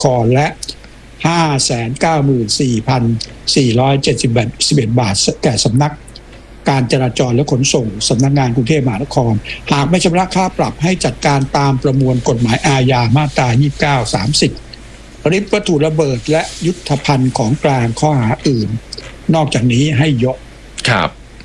ครและ 594,471 บาทแก่สำนักการจราจรและขนส่งสำนักงานกรุงเทพมหานครหากไม่ชำระค่าปรับให้จัดการตามประมวลกฎหมายอาญามาตรา 29 30 ริบวัตถุระเบิดและยุทธภัณฑ์ของกลางข้อหาอื่นนอกจากนี้ให้ยกครับ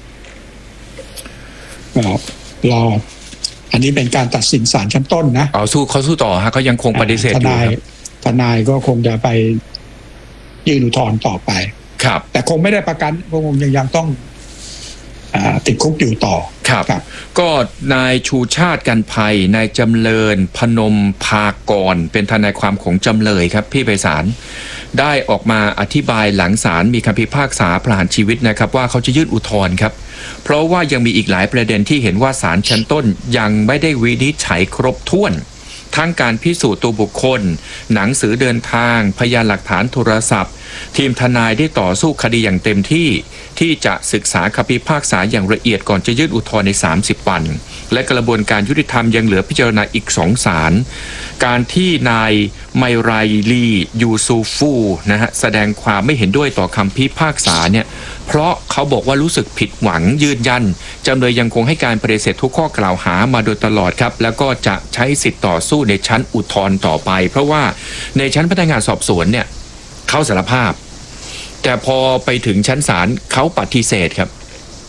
รออันนี้เป็นการตัดสินศาลชั้นต้นนะเขาสู้ต่อฮะเขายังคงปฏิเสธอยู่ทนายก็คงจะไปยื่นอุทธรณ์ต่อไปครับแต่คงไม่ได้ประกันคงยังต้องติดคุกอยู่ต่อครับก็นายชูชาติกันภัยนายจำเริญพนมภากรเป็นทนายความของจำเลยครับพี่ไพศาลได้ออกมาอธิบายหลังศาลมีคำพิพากษาประหารชีวิตนะครับว่าเขาจะยื่นอุทธรณ์ครับเพราะว่ายังมีอีกหลายประเด็นที่เห็นว่าศาลชั้นต้นยังไม่ได้วินิจฉัยครบถ้วนทั้งการพิสูจน์ตัวบุคคลหนังสือเดินทางพยานหลักฐานโทรศัพท์ทีมทนายได้ต่อสู้คดีอย่างเต็มที่จะศึกษาคำพิพากษาอย่างละเอียดก่อนจะยื่นอุทธรณ์ใน30 วันและกระบวนการยุติธรรมยังเหลือพิจารณาอีก2 ศาลการที่นายไมไรลียูซูฟูนะฮะแสดงความไม่เห็นด้วยต่อคำพิพากษาเนี่ยเพราะเขาบอกว่ารู้สึกผิดหวังยืนยันจำเลยยังคงให้การปฏิเสธทุกข้อกล่าวหามาโดยตลอดครับแล้วก็จะใช้สิทธิ์ต่อสู้ในชั้นอุทธรณ์ต่อไปเพราะว่าในชั้นพนักงานสอบสวนเนี่ยเขาสารภาพแต่พอไปถึงชั้นศาลเขาปฏิเสธครับ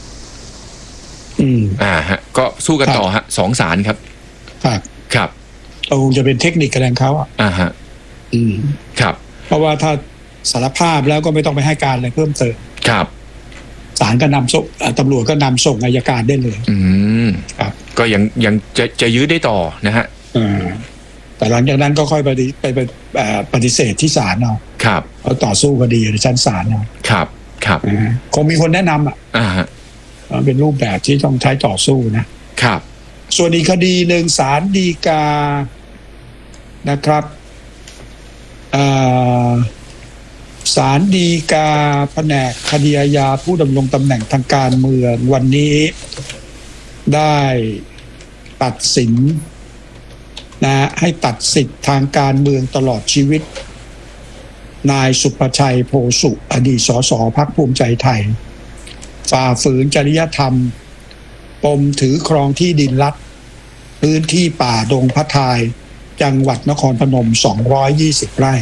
ฮะก็สู้กันต่อฮะ2 ศาลครับครับคงจะเป็นเทคนิคกันเขาฮะครับเพราะว่าถ้าสารภาพแล้วก็ไม่ต้องไปให้การอะไรเพิ่มเติมครับศาลก็นำส่งตำรวจก็นำส่งอัยการได้เลยครับก็ยังจะยื้อได้ต่อนะฮะแต่หลังจากนั้นก็ค่อยไปปฏิเสธที่ศาลเอาครับเขาต่อสู้คดีในชั้นศาลเอาครับคงมีคนแนะนำเป็นรูปแบบที่ต้องใช้ต่อสู้นะครับส่วนอีกคดีหนึ่งศาลฎีกานะครับศาลฎีกาแผนกคดีอาญาผู้ดำรงตำแหน่งทางการเมืองวันนี้ได้ตัดสินให้ตัดสิทธิ์ทางการเมืองตลอดชีวิตนายสุภชัยโพสุอดีตสสพรรคภูมิใจไทยฝ่าฝืนจริยธรรมปมถือครองที่ดินรัฐพื้นที่ป่าดงพระทายจังหวัดนครพนม220 ไร่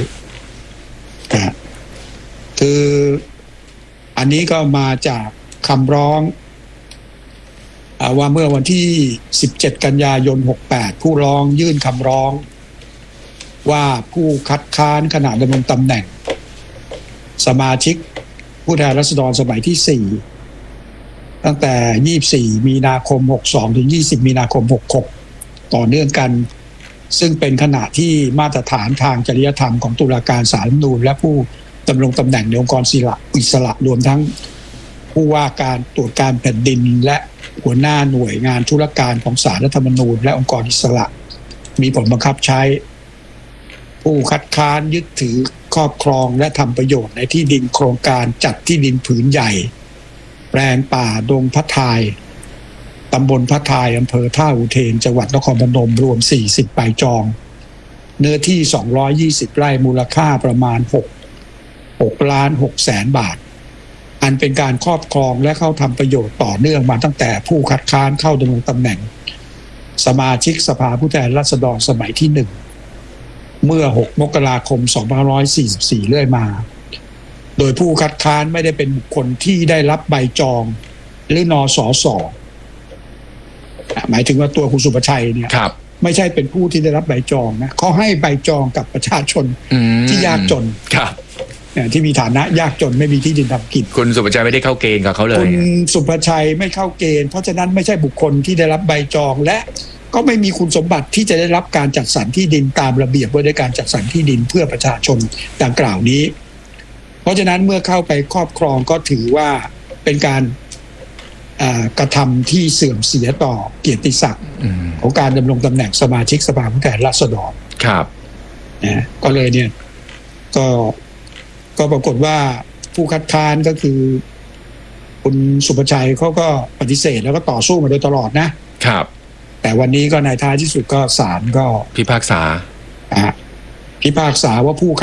คืออันนี้ก็มาจากคำร้องว่าเมื่อวันที่17 กันยายน 68ผู้ร้องยื่นคำร้องว่าผู้คัดค้านขณะดำรงตำแหน่งสมาชิกผู้แทนราษฎรสมัยที่4ตั้งแต่24 มีนาคม 62 ถึง 20 มีนาคม 66 ต่อเนื่องกันซึ่งเป็นขณะที่มาตรฐานทางจริยธรรมของตุลาการศาลรัฐธรรมนูญและผู้ดำรงตำแหน่งในองค์กรอิสระรวมทั้งผู้ว่าการตรวจการแผ่นดินและหัวหน้าหน่วยงานธุรการของศาลรัฐธรรมนูญและองค์กรอิสระมีผลบังคับใช้ผู้คัดค้านยึดถือครอบครองและทำประโยชน์ในที่ดินโครงการจัดที่ดินผืนใหญ่แปลงป่าดงพระทายตำบลพระทายอำเภอท่าอุเทนจังหวัดนครพนมรวม40 ใบจองเนื้อที่220 ไร่มูลค่าประมาณ6,660,000 บาทอันเป็นการครอบครองและเข้าทำประโยชน์ต่อเนื่องมาตั้งแต่ผู้คัดค้านเข้าดำรงตำแหน่งสมาชิกสภาผู้แทนราษฎรสมัยที่1เมื่อ6 มกราคม 2544เรื่อยมาโดยผู้คัดค้านไม่ได้เป็นบุคคลที่ได้รับใบจองหรือนสสหมายถึงว่าตัวคุณสุภชัยเนี่ยไม่ใช่เป็นผู้ที่ได้รับใบจองนะเขาให้ใบจองกับประชาชนที่ยากจนที่มีฐานะยากจนไม่มีที่ดินทำกินคุณสุภชัยไม่ได้เข้าเกณฑ์กับเขาเลยคุณสุภชัยไม่เข้าเกณฑ์เพราะฉะนั้นไม่ใช่บุคคลที่ได้รับใบจองและก็ไม่มีคุณสมบัติที่จะได้รับการจัดสรรที่ดินตามระเบียบว่าด้วยการจัดสรรที่ดินเพื่อประชาชนดังกล่าวนี้เพราะฉะนั้นเมื่อเข้าไปครอบครองก็ถือว่าเป็นการกระทำที่เสื่อมเสียต่อเกียรติศักดิ์ของการดำรงตำแหน่งสมาชิกสภาผู้แทนราษฎรครับก็เลยเนี่ยก็ปรากฏว่าผู้คัดค้านก็คือคุณสุภชัยเขาก็ปฏิเสธแล้วก็ต่อสู้มาโดยตลอดนะครับแต่วันนี้ก็ในท้ายที่สุดก็ศาลก็พิพากษาว่าผู้